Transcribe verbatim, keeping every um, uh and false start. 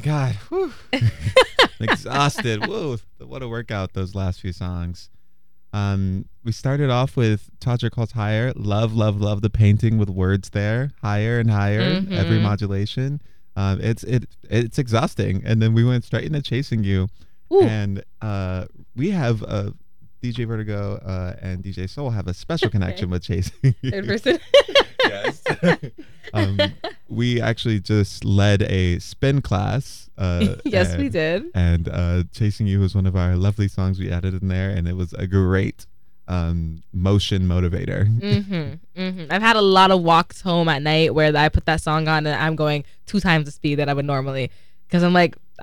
God. Whew. Exhausted. Whoa. What a workout those last few songs. Um, we started off with Todrick Calls Higher. Love, love, love the painting with words there. Higher and higher. Mm-hmm. Every modulation. Um, it's it it's exhausting. And then we went straight into Chasing You. Ooh. And uh, we have uh, D J Vertigo uh, and D J Soul have a special connection with Chasing You. Third person. Yes. um, we actually just led a spin class. Uh, yes, and, we did. And uh, Chasing You was one of our lovely songs we added in there, and it was a great um, motion motivator. Mm-hmm, mm-hmm. I've had a lot of walks home at night where I put that song on and I'm going two times the speed that I would normally, because I'm like,